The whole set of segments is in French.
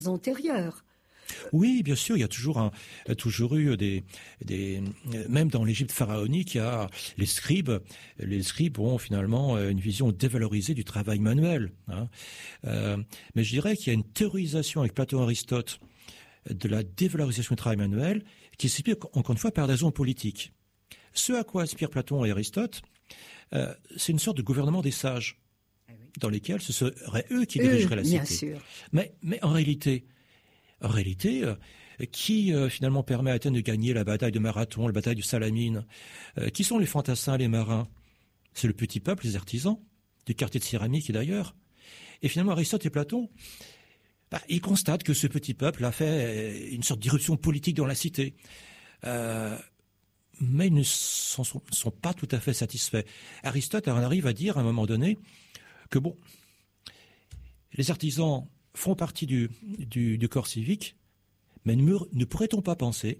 antérieures. Oui, bien sûr, il y a toujours eu même dans l'Égypte pharaonique, il y a les scribes. Les scribes ont finalement une vision dévalorisée du travail manuel. Mais je dirais qu'il y a une théorisation avec Platon et Aristote de la dévalorisation du travail manuel qui s'explique encore une fois par des raisons politiques. Ce à quoi aspirent Platon et Aristote, c'est une sorte de gouvernement des sages, dans lesquels ce seraient eux qui dirigeraient la cité. Bien sûr. Mais en réalité, qui finalement permet à Athènes de gagner la bataille de Marathon, la bataille de Salamine? Qui sont les fantassins, les marins? C'est le petit peuple, les artisans, du quartier de Céramique d'ailleurs. Et finalement, Aristote et Platon, ils constatent que ce petit peuple a fait une sorte d'irruption politique dans la cité. Mais ils ne sont pas tout à fait satisfaits. Aristote en arrive à dire à un moment donné que les artisans font partie du corps civique, mais ne pourrait-on pas penser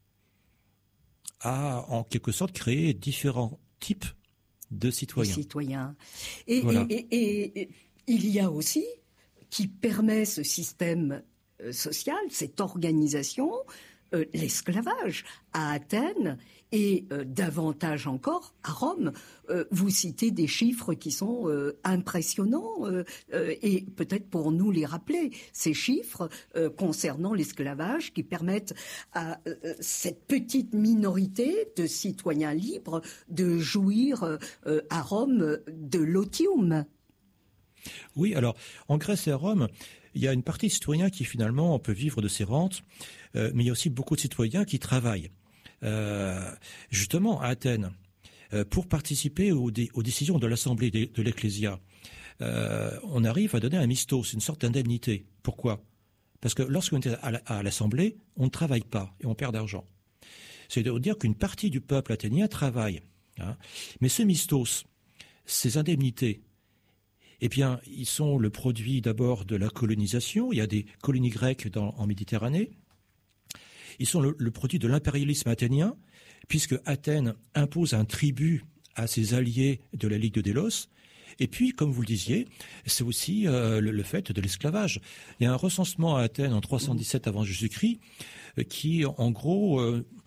à, en quelque sorte, créer différents types de citoyens. Et, voilà. et il y a aussi, qui permet ce système social, cette organisation, l'esclavage à Athènes et davantage encore à Rome. Vous citez des chiffres qui sont impressionnants et peut-être pour nous les rappeler, ces chiffres concernant l'esclavage qui permettent à cette petite minorité de citoyens libres de jouir à Rome de l'otium. Oui, alors en Grèce et à Rome, il y a une partie des citoyens qui finalement peut vivre de ces rentes, mais il y a aussi beaucoup de citoyens qui travaillent. Justement, à Athènes, pour participer aux décisions de l'Assemblée de l'Ecclésia, on arrive à donner un mistos, une sorte d'indemnité. Pourquoi? Parce que lorsqu'on est à l'Assemblée, on ne travaille pas et on perd d'argent. C'est-à-dire qu'une partie du peuple athénien travaille. Mais ce mistos, ces indemnités, eh bien, ils sont le produit d'abord de la colonisation. Il y a des colonies grecques en Méditerranée. Ils sont le produit de l'impérialisme athénien, puisque Athènes impose un tribut à ses alliés de la Ligue de Délos. Et puis, comme vous le disiez, c'est aussi le fait de l'esclavage. Il y a un recensement à Athènes en 317 avant Jésus-Christ qui, en gros,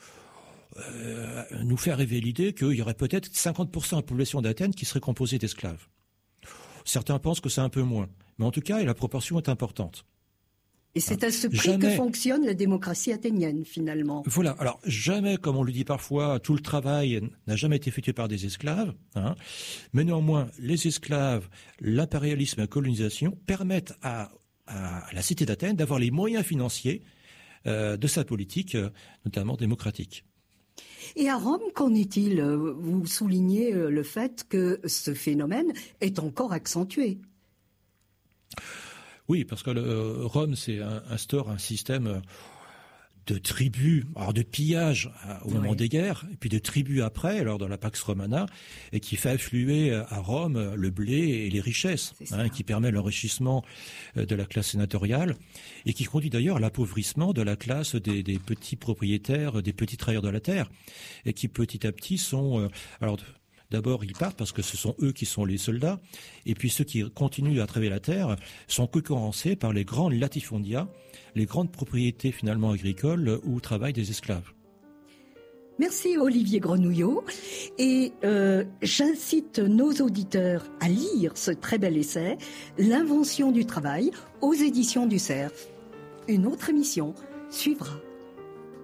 nous fait rêver l'idée qu'il y aurait peut-être 50% de la population d'Athènes qui serait composée d'esclaves. Certains pensent que c'est un peu moins, mais en tout cas, la proportion est importante. Et c'est à ce prix que fonctionne la démocratie athénienne, finalement. Voilà. Alors, jamais, comme on le dit parfois, tout le travail n'a jamais été effectué par des esclaves. Mais néanmoins, les esclaves, l'impérialisme et la colonisation permettent à la cité d'Athènes d'avoir les moyens financiers de sa politique, notamment démocratique. Et à Rome, qu'en est-il? Vous soulignez le fait que ce phénomène est encore accentué. Oui, parce que Rome instaure un système de tribus, alors de pillage au moment des guerres, et puis de tribus après, lors de la Pax Romana, et qui fait affluer à Rome le blé et les richesses, qui permet l'enrichissement de la classe sénatoriale, et qui conduit d'ailleurs à l'appauvrissement de la classe des petits propriétaires, des petits travailleurs de la terre, et qui petit à petit sont... D'abord, ils partent parce que ce sont eux qui sont les soldats. Et puis ceux qui continuent à travailler la terre sont concurrencés par les grands latifondia, les grandes propriétés finalement agricoles où travaillent des esclaves. Merci Olivier Grenouillot. Et j'incite nos auditeurs à lire ce très bel essai, L'invention du travail, aux éditions du Cerf. Une autre émission suivra.